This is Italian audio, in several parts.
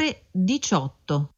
ore 18.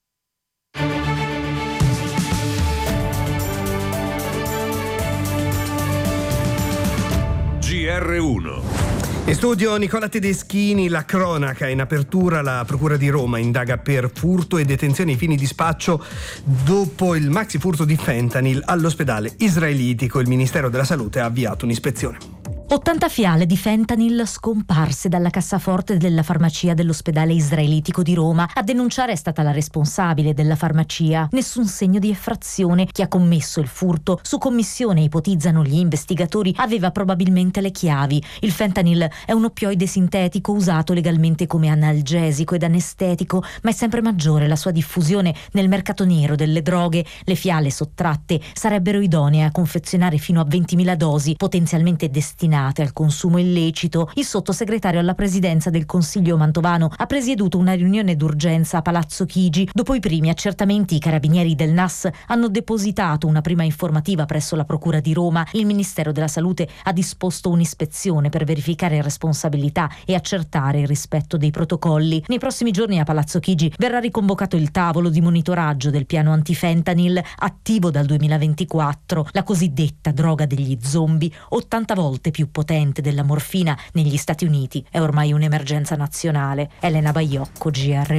GR1. In studio Nicola Tedeschini, la cronaca. In apertura la Procura di Roma indaga per furto e detenzione ai fini di spaccio dopo il maxi furto di fentanyl all'ospedale israelitico. Il Ministero della Salute ha avviato un'ispezione. 80 fiale di fentanyl scomparse dalla cassaforte della farmacia dell'ospedale israelitico di Roma. A denunciare è stata la responsabile della farmacia. Nessun segno di effrazione. Chi ha commesso il furto, su commissione ipotizzano gli investigatori, aveva probabilmente le chiavi. Il fentanyl è un oppioide sintetico usato legalmente come analgesico ed anestetico, ma è sempre maggiore la sua diffusione nel mercato nero delle droghe. Le fiale sottratte sarebbero idonee a confezionare fino a 20.000 dosi, potenzialmente destinate al consumo illecito. Il sottosegretario alla presidenza del Consiglio Mantovano ha presieduto una riunione d'urgenza a Palazzo Chigi. Dopo i primi accertamenti, i carabinieri del NAS hanno depositato una prima informativa presso la Procura di Roma. Il Ministero della Salute ha disposto un'ispezione per verificare responsabilità e accertare il rispetto dei protocolli. Nei prossimi giorni a Palazzo Chigi verrà riconvocato il tavolo di monitoraggio del piano antifentanyl attivo dal 2024, la cosiddetta droga degli zombie, 80 volte più potente della morfina negli Stati Uniti. È ormai un'emergenza nazionale. Elena Baiocco,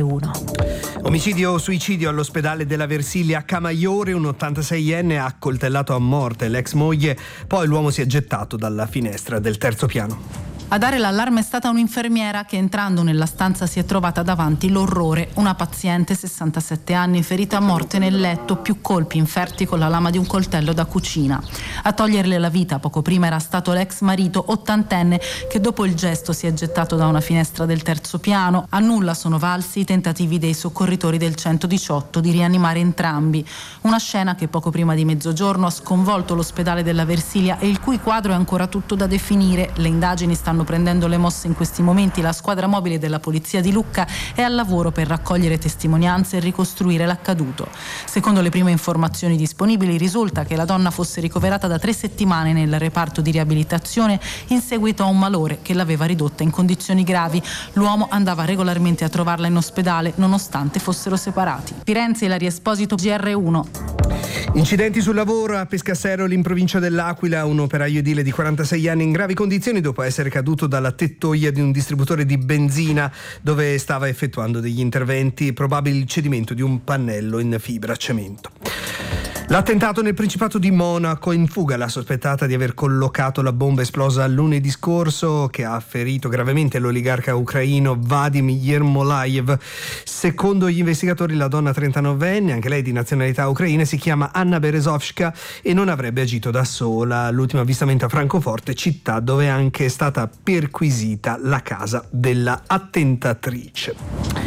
GR1. Omicidio o suicidio all'ospedale della Versilia a Camaiore. Un 86enne ha accoltellato a morte l'ex moglie, poi l'uomo si è gettato dalla finestra del terzo piano. A dare l'allarme è stata un'infermiera che, entrando nella stanza, si è trovata davanti l'orrore. Una paziente, 67 anni, ferita a morte nel letto, più colpi inferti con la lama di un coltello da cucina. A toglierle la vita poco prima era stato l'ex marito, 80enne, che dopo il gesto si è gettato da una finestra del terzo piano. A nulla sono valsi i tentativi dei soccorritori del 118 di rianimare entrambi. Una scena che poco prima di mezzogiorno ha sconvolto l'ospedale della Versilia e il cui quadro è ancora tutto da definire. Le indagini stanno prendendo le mosse in questi momenti. La squadra mobile della polizia di Lucca è al lavoro per raccogliere testimonianze e ricostruire l'accaduto. Secondo le prime informazioni disponibili risulta che la donna fosse ricoverata da 3 settimane nel reparto di riabilitazione in seguito a un malore che l'aveva ridotta in condizioni gravi. L'uomo andava regolarmente a trovarla in ospedale nonostante fossero separati. Firenze, Ilaria Esposito, GR1. Incidenti sul lavoro a Pescasseroli in provincia dell'Aquila. Un operaio edile di 46 anni in gravi condizioni dopo essere caduto dalla tettoia di un distributore di benzina dove stava effettuando degli interventi. Probabile il cedimento di un pannello in fibra cemento. L'attentato nel Principato di Monaco. In fuga la sospettata di aver collocato la bomba esplosa lunedì scorso, che ha ferito gravemente l'oligarca ucraino Vadim Yermolayev. Secondo gli investigatori la donna 39enne, anche lei di nazionalità ucraina, si chiama Anna Berezovska e non avrebbe agito da sola. L'ultimo avvistamento a Francoforte, città dove è anche stata perquisita la casa della attentatrice.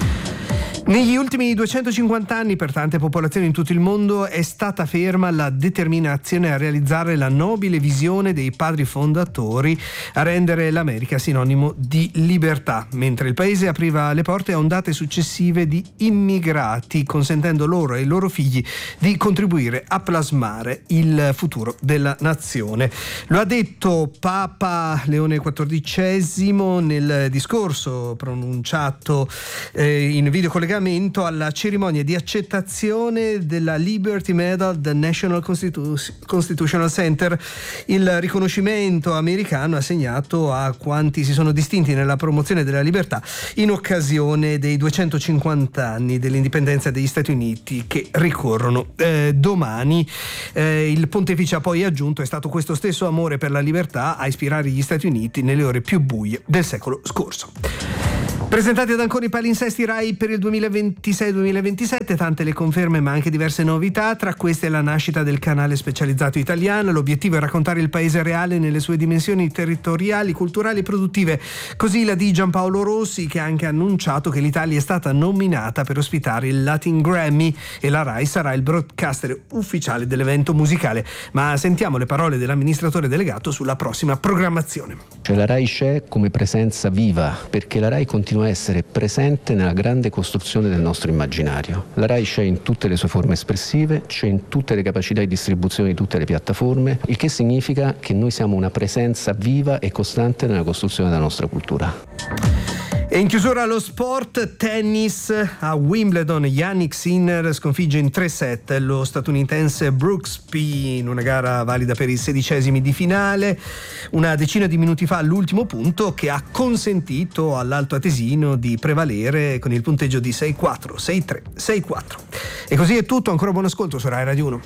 Negli ultimi 250 anni per tante popolazioni in tutto il mondo è stata ferma la determinazione a realizzare la nobile visione dei padri fondatori, a rendere l'America sinonimo di libertà, mentre il paese apriva le porte a ondate successive di immigrati, consentendo loro e ai loro figli di contribuire a plasmare il futuro della nazione. Lo ha detto Papa Leone XIV nel discorso pronunciato in videocollegamento alla cerimonia di accettazione della Liberty Medal del National Constitutional Center, il riconoscimento americano assegnato a quanti si sono distinti nella promozione della libertà in occasione dei 250 anni dell'indipendenza degli Stati Uniti che ricorrono domani. Il pontefice ha poi aggiunto: è stato questo stesso amore per la libertà a ispirare gli Stati Uniti nelle ore più buie del secolo scorso. Presentati ad Ancona i palinsesti Rai per il 2026-2027, tante le conferme ma anche diverse novità, tra queste la nascita del canale specializzato italiano. L'obiettivo è raccontare il paese reale nelle sue dimensioni territoriali, culturali e produttive. Così la di Giampaolo Rossi, che ha anche annunciato che l'Italia è stata nominata per ospitare il Latin Grammy e la Rai sarà il broadcaster ufficiale dell'evento musicale. Ma sentiamo le parole dell'amministratore delegato sulla prossima programmazione. La Rai c'è come presenza viva, perché la Rai continua a essere presente nella grande costruzione del nostro immaginario. La Rai c'è in tutte le sue forme espressive, c'è in tutte le capacità di distribuzione di tutte le piattaforme, il che significa che noi siamo una presenza viva e costante nella costruzione della nostra cultura. E in chiusura lo sport, tennis a Wimbledon. Jannik Sinner sconfigge in 3 set lo statunitense Brooksby in una gara valida per i 16esimi di finale. Una decina di minuti fa l'ultimo punto che ha consentito all'altoatesino di prevalere con il punteggio di 6-4, 6-3, 6-4. E così è tutto, ancora buon ascolto su Rai Radio 1.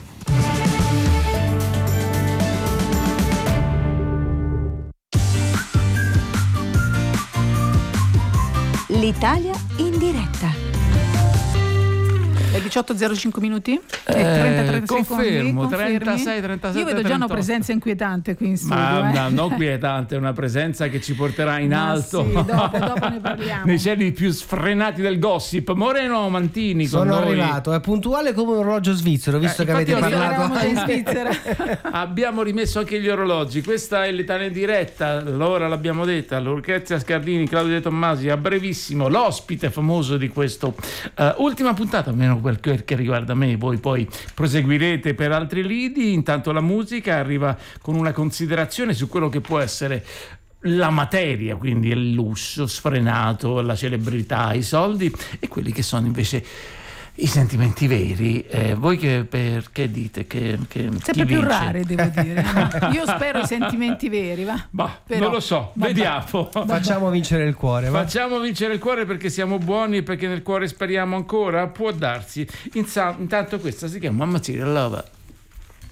L'Italia in diretta. È 18:05 minuti? E 33 confermo, secondi? 36, 37, Io vedo già 38. una presenza inquietante qui in studio. Ma non quietante, è una presenza che ci porterà in alto. Sì, dopo ne parliamo. Nei cieli più sfrenati del gossip. Moreno Mantini con Sono noi. arrivato, è puntuale come un orologio svizzero, visto che avete infatti parlato eravamo già in Svizzera. Abbiamo rimesso anche gli orologi. Questa è l'Italia in diretta. L'ora l'abbiamo detta. Lucrezia Scardini, Claudio De Tommasi. A brevissimo l'ospite famoso di questo ultima puntata, almeno quel che riguarda me. Voi poi proseguirete per altri lidi. Intanto la musica arriva con una considerazione su quello che può essere la materia, quindi il lusso sfrenato, la celebrità, i soldi, e quelli che sono invece i sentimenti veri. Voi perché dite che Sempre più rare, devo dire. Io spero i sentimenti veri, va. Però, non lo so, vediamo. Facciamo vincere il cuore, va? Facciamo vincere il cuore perché siamo buoni e perché nel cuore speriamo ancora. Può darsi. Intanto questa si chiama Mamma Cira Love.